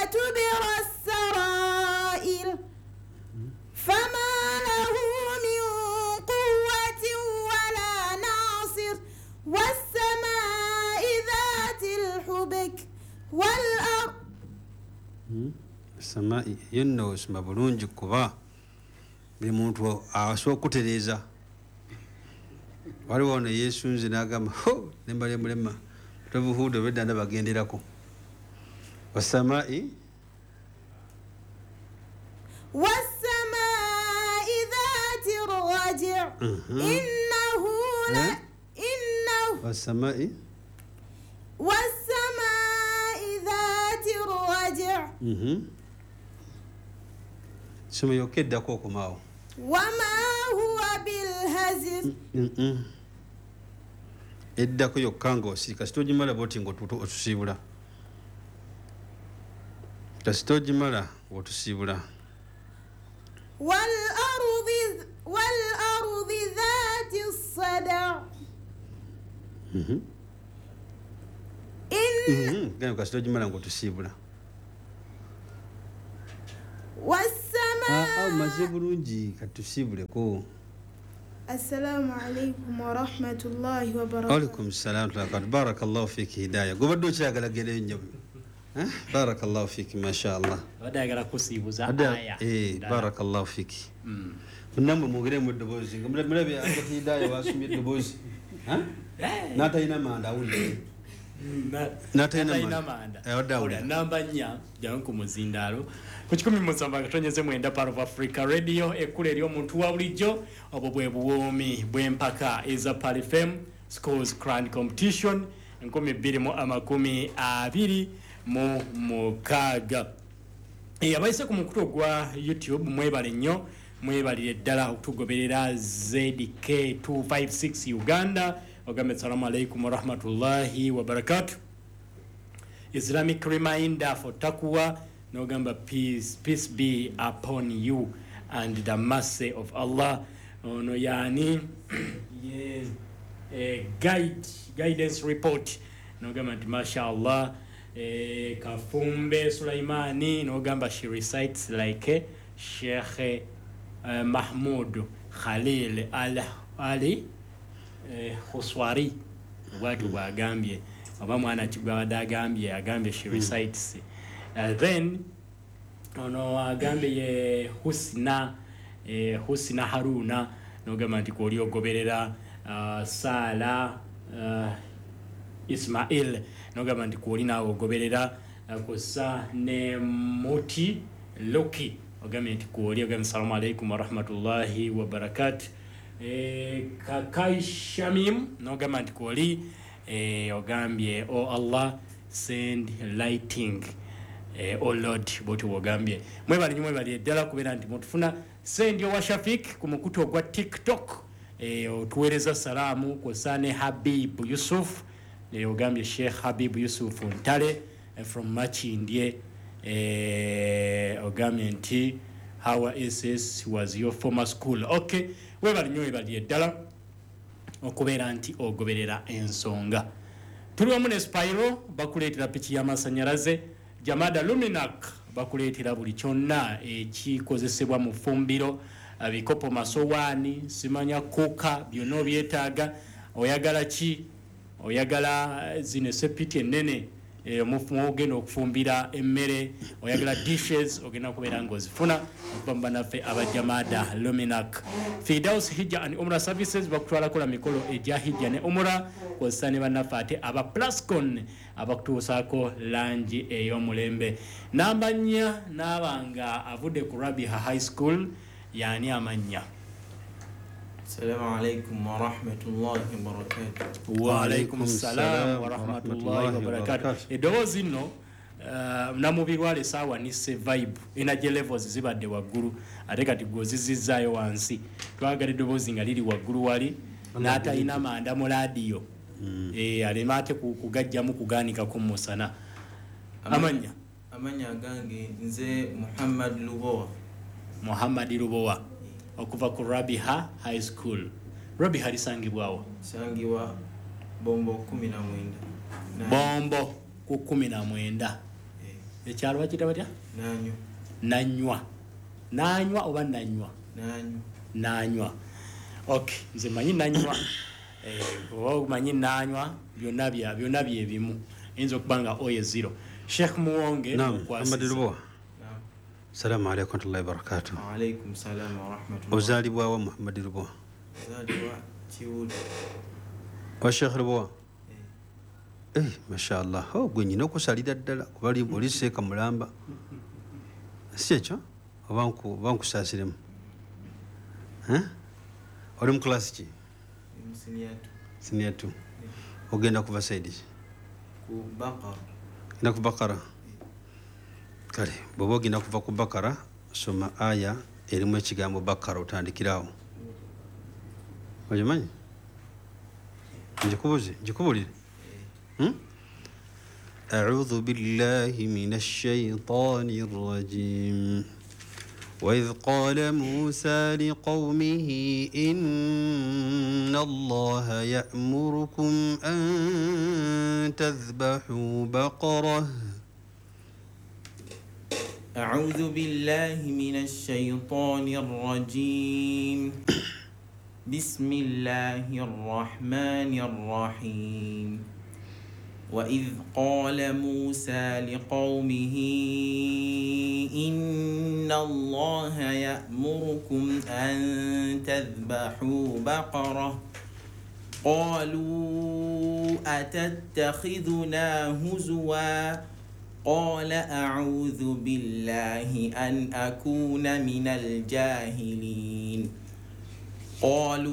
وتبر السرائر فما له من قوة ولا ناصر والسماء ذات الحبك والأرض السماء ينو اسم بلونج كبا بمونتو أسوأ كتريزا waliwo ono yesunze n'agamba ho nembale mulema tobuhuudo bedda ndabagenderako wasamai والسماء ذات الرجع إنه والسماء ذات الرجع soma yokeddako okomaawo وما هو بالهزل eddako yokka ng'osiika sitogimala boti ng'otusiibula kasitogimala ng'otusiibula والأرض ذات الصدع kasitogimala ng'otusiibula والسماء maze bulungi katusiibuleko. السلام عليكم ورحمة الله وبركاته. وعليكم السلام ورحمة الله. بارك الله فيك هداية. قبل شيء قال قليل بارك الله فيك ما شاء الله. هذا قال كوسيبوزا آية. بارك الله فيك. ونام مغرم الدبوزي. قبل ما نبي أنت هداية واسمي الدبوزي. ناتينا ما داول. ناتينا ما داول. نامبانيا جانكو مزيندارو. Kuchikumi Mozambique tonyeze mwenda part of Africa Radio ekule lyo muntu wa bulijjo obwo bwe buwomi bw'empaka eza Palifem Schools Grand Competition 2026 abayise ku mukutu gwa YouTube mwebale nnyo mwebalire ddala okutugoberera ZK256 Uganda ogambe assalamu alaikum wa rahmatullahi wa barakatuh. Islamic reminder for taqwa Nogamba peace be upon you and the mercy of Allah. Ono yani yes, guidance report. Nogamba mashallah Kafumbe Sulaimani Nogamba she recites like Sheikh Mahmoud Khalil Ali Khoswari watu bagambye oba mwana kigwada agambye she recites. Then ono agambe ye Husna Haruna nogamba nti koli ogoberera Sala Ismail nogamba nti koli nawo ogoberera kosa ne Moti Loki ogambe nti koli ogambe assalamu alaikum wa rahmatullahi wa barakatuh. Kakai Shamim nogamba nti koli ogambye oh Allah send lighting. Oh Lord boti wogambye mwebali ddala kubeera nti mutufuna sendi wa Shafik ku mukutu ogwa TikTok otuweereza salaamu kosane Habib Yusuf ogambye Sheikh Habib Yusuf Ntale from Machindye ogambye nti how SS was your former school. Okay webali ddala okubeera nti ogoberera ensonga tuli wamu ne Spyro bakuleetera piki y'amasanyalaze Jamada Luminac bakuleetera buli kyonna ekikozesebwa mu fumbiro bikopo masowaani simanya kuka byonna byetaaga oyagala ki oyagala zino sepiti ennene omufumo ogenda okufumbira emmere oyagala dishes ogenda kubeera ng'ozifuna okubamba naffe aba Jamada Luminac. Fidaus Hijja and Umrah Services bakutwalako la mikolo egya hijja ne umrah kozesa ne bannaffe ate aba Plascon abakutuusaako langi ey'omulembe. Namba nnya n'abanga avudde ku Rabiha High School yaani amanya. Assalamu alaikum wa rahmatullahi wa barakatuh. Wa alaikum assalam wa rahmatullahi wa barakatuh. Eddoboozi nno namubirwale saawa nisse vibe energy levels zibadde waggulu ate kati gozizizaayo wansi twagala eddoboozi nga liri waggulu wali n'atalina manda mu laadiyo alema ate kugajjamu kugaanikako mu musana. Amanya gange nze Muhammad Lubowa okuva ku Rabiha High School. Rabiha lisangibwawo? Sangibwa Bombo 19. Bombo ku 19. ekyalo bakita batya nanywa oba nanywa okay nze manyi nanywa oba manyi nanywa byonna byebimu ayinza okubanga oye 0 Sheikh Muwonge Muhammad Assalamu alaikum warahmatullahi wabarakatuh. Wa alaikum salam wa rahmatullahi. Ozalibwa wa Muhammad Rubo. Ozalibwa Kiwudu. Wa Sheikh Rubo. Mashallah. Gwe nyina okusalira ddala kubali poliseeka mulamba. Si ekyo? Obankusasiremu. Oli mu class ki? Senior 2. Ogenda kuva saidi ki? Ku Bakara. Genda ku Bakara. Kale bwoba ogenda kuva ku Bakara soma aya erimu ekigambo Bakara otandikirawo. Ogimanyi? Njikubulire. أعوذ بالله من الشيطان الرجيم وإذ قال موسى لقومه إن الله يأمركم أن تذبحوا بقرة أعوذ بالله من الشيطان الرجيم بسم الله الرحمن الرحيم وإذ قال موسى لقومه إن الله يأمركم أن تذبحوا بقرة قالوا أتتخذنا هزوا قال أعوذ بالله أن أكون من الجاهلين قالوا